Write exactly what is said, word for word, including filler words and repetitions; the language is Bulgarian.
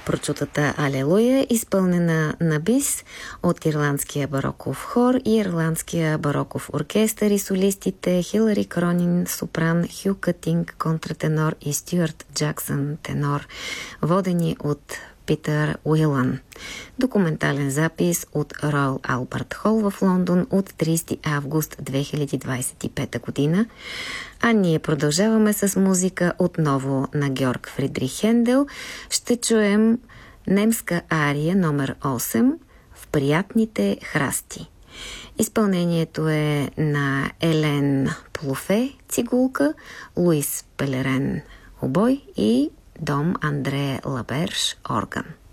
Прочутата Алелуя, изпълнена на бис от ирландския бароков хор и ирландския бароков оркестър и солистите Хилари Кронин, сопран, Хю Кътинг, контратенор и Стюарт Джаксън, тенор, водени от Питър Уилън. Документален запис от Роял Албърт Хол в Лондон от тридесети август две хиляди двадесет и пета година. А ние продължаваме с музика отново на Георг Фридрих Хендел. Ще чуем немска ария номер осем в приятните храсти. Изпълнението е на Елен Плофе цигулка, Луис Пелерен обой и Дом Андре Лаберш орган.